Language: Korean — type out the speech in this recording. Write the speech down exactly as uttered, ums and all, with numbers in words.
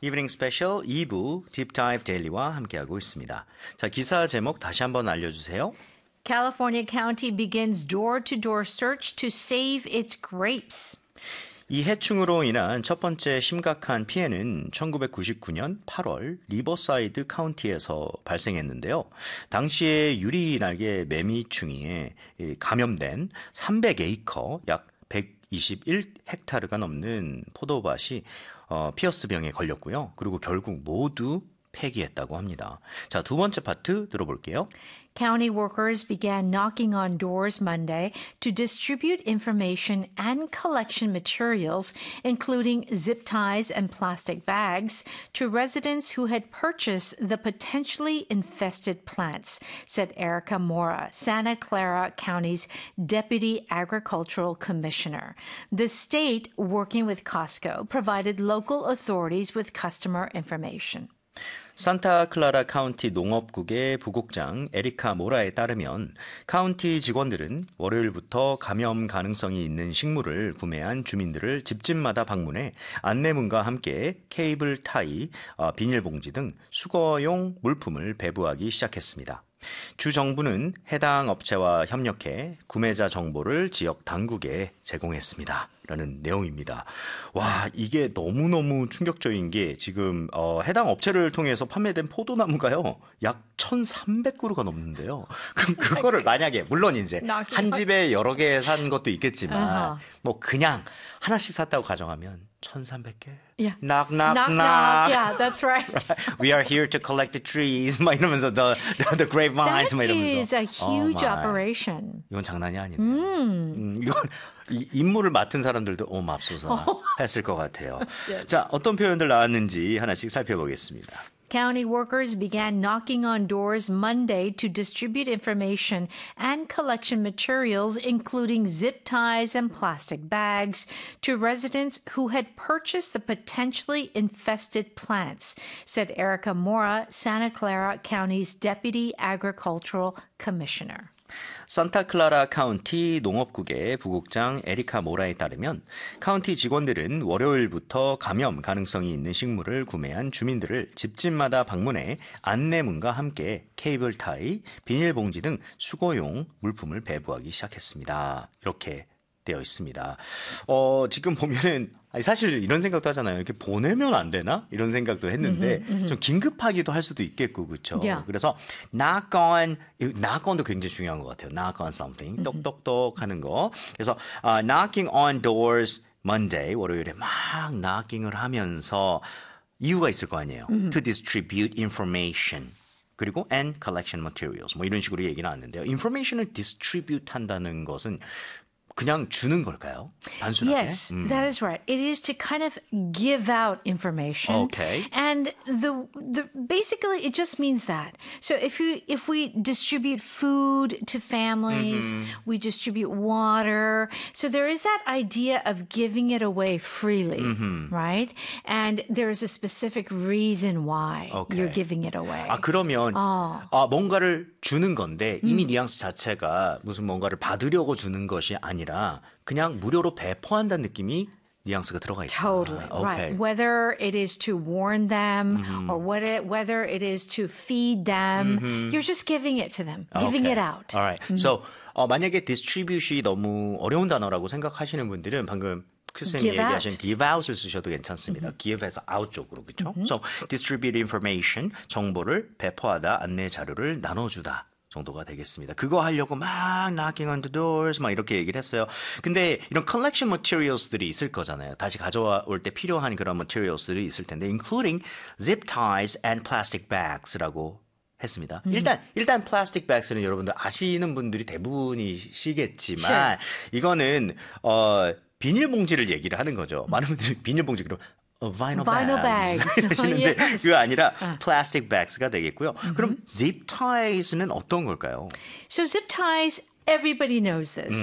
이브닝 스페셜 이 부 딥다이브 데일리와 함께하고 있습니다. 자, 기사 제목 다시 한번 알려주세요. California county begins door-to-door search to save its grapes. 이 해충으로 인한 첫 번째 심각한 피해는 천구백구십구 년 팔월 리버사이드 카운티에서 발생했는데요. 당시에 유리날개 매미충이에 감염된 삼백 에이커 약 백이십일 헥타르가 넘는 포도밭이 어, 피어스병에 걸렸고요. 그리고 결국 모두 폐기했다고 합니다. 자, 두 번째 파트 들어볼게요. County workers began knocking on doors Monday to distribute information and collection materials, including zip ties and plastic bags, to residents who had purchased the potentially infested plants, said Erica Mora, Santa Clara County's Deputy Agricultural Commissioner. The state, working with Costco, provided local authorities with customer information. 산타클라라 카운티 농업국의 부국장 에리카 모라에 따르면 카운티 직원들은 월요일부터 감염 가능성이 있는 식물을 구매한 주민들을 집집마다 방문해 안내문과 함께 케이블 타이, 비닐봉지 등 수거용 물품을 배부하기 시작했습니다. 주 정부는 해당 업체와 협력해 구매자 정보를 지역 당국에 제공했습니다. 라는 내용입니다. 와, 이게 너무너무 충격적인 게 지금 어, 해당 업체를 통해서 판매된 포도나무가요. 약 천삼백 그루가 넘는데요. 그럼 그거를 만약에 물론 이제 한 집에 여러 개 산 것도 있겠지만 뭐 그냥 하나씩 샀다고 가정하면 천삼백 개? Yeah. Knock, knock, knock, knock. knock. Yeah, that's right. We are here to collect the trees. 막 이러면서 the, the, the grapevines. That 막 이러면서. is a huge oh operation. 이건 장난이 아닌데. 음. 음, 이건 이 임무를 맡은 사람들도 오 맙소사 했을 것 같아요. yes. 자, 어떤 표현들 나왔는지 하나씩 살펴보겠습니다. County workers began knocking on doors Monday to distribute information and collection materials, including zip ties and plastic bags, to residents who had purchased the potentially infested plants, said Erica Mora, Santa Clara County's Deputy Agricultural Commissioner. 산타클라라 카운티 농업국의 부국장 에리카 모라에 따르면 카운티 직원들은 월요일부터 감염 가능성이 있는 식물을 구매한 주민들을 집집마다 방문해 안내문과 함께 케이블 타이, 비닐봉지 등 수거용 물품을 배부하기 시작했습니다. 이렇게 되어 있습니다. 어, 지금 보면은 아니, 사실 이런 생각도 하잖아요. 이렇게 보내면 안 되나? 이런 생각도 했는데 mm-hmm, mm-hmm. 좀 긴급하기도 할 수도 있겠고 그렇죠. Yeah. 그래서 knock on, knock on도 굉장히 중요한 것 같아요. knock on something, mm-hmm. 똑똑똑 하는 거. 그래서 uh, knocking on doors Monday, 월요일에 막 knocking을 하면서 이유가 있을 거 아니에요. Mm-hmm. To distribute information. 그리고 and collection materials. 뭐 이런 식으로 얘기는 하는데요. information을 distribute 한다는 것은 그냥 주는 걸까요? 단순하게? Yes, 음. that is right. It is to kind of give out information. Okay. And the the basically it just means that. So if you if we distribute food to families, mm-hmm. we distribute water. So there is that idea of giving it away freely, mm-hmm. right? And there is a specific reason why okay. you're giving it away. 아 그러면 어. 아, 뭔가를 주는 건데 이미 음. 뉘앙스 자체가 무슨 뭔가를 받으려고 주는 것이 아니라 그냥 무료로 배포한다는 느낌이 뉘앙스가 들어가 있다. Totally, okay. right. Whether it is to warn them mm-hmm. or what it, whether it is to feed them, mm-hmm. you're just giving it to them, giving okay. it out. All right. Mm-hmm. So 어, 만약에 distribute이 너무 어려운 단어라고 생각하시는 분들은 방금 크리스님이 얘기하신 out. give out을 쓰셔도 괜찮습니다. Mm-hmm. give에서 out 쪽으로 그렇죠? Mm-hmm. So distribute information, 정보를 배포하다, 안내 자료를 나눠주다. 정도가 되겠습니다. 그거 하려고 막 knocking on the doors 막 이렇게 얘기를 했어요. 근데 이런 collection materials들이 있을 거잖아요. 다시 가져올 때 필요한 그런 materials들이 있을 텐데 including zip ties and plastic bags라고 했습니다. 음. 일단 일단 plastic bags는 여러분들 아시는 분들이 대부분이시겠지만 sure. 이거는 어, 비닐봉지를 얘기를 하는 거죠. 많은 분들이 비닐봉지 그럼 vinyl, vinyl bags. 하시는데 yes. 그거 아니라 uh. plastic bags가 되겠고요. Mm-hmm. 그럼 zip ties는 어떤 걸까요? So zip ties, everybody knows this.